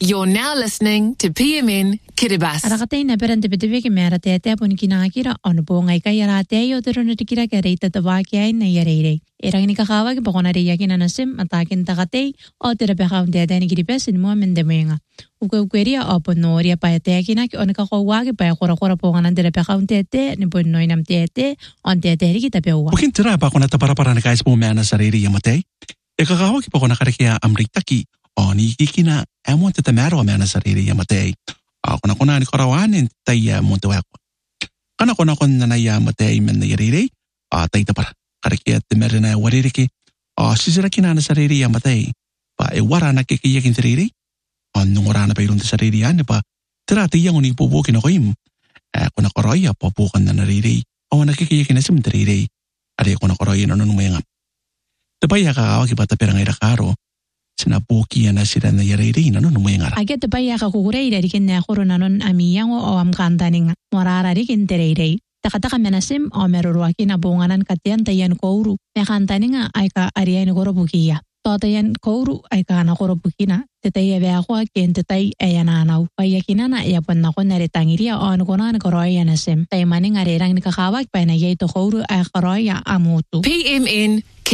You're now listening to PMN Kiribati. Arakatain na perante bedeveke mera te pon kinakira on bonga ka yara te yo tero tikira ka reita tabaki ay na yarere. Erang ni kakawa ki pakona re yakin anasim atakin takate o tere pekaun te ni kiripesin mo mendemenga. Ukweria opo noria pa te yakina ki on kakawa ki pa kora ponga tere pekaun te ni pon noinam te on te ri kita pewa. Bukin tira pa kona para na guys mo mena sariri yamate. E kakawa ki pakona karekia amritaki o ni kikina emo te mero mena sariri yamate. Ako na ni karawanin tayo mo te wako. Kana na yamate men na yariri tayo para karekia te mero na waririki sisira kina na sariri yamate pa e wara na kikiyakin sariri nung wara na pa irun te sariri yan pa tira tiyang uning pubukin ako im ako na karaya papukan na nariri o nakikiyakin na sim nariri ari ako na karaya na nung mayangam. Tapaya kakawag iba tapirang irakaro sinapuki na sila na yariri na nung mayangara. Agad tapaya kakukuray darikin na kuro na nun amiyang o amkantaning marararikin tererey. Takataka menasim o merurwaki na bunganan katiyan tayan kouru. Mekantaning ay ka ariyan korobukiya. Totayan kouru ay ka na korobukina. Tetay ako akin tetay ayananaw. Payakina na iyapan na ko naritangiriya o ano ko na nakoroya na sim. Tay maning arirang nikakawag pa na yaito kouru ay koroya amutu. PMN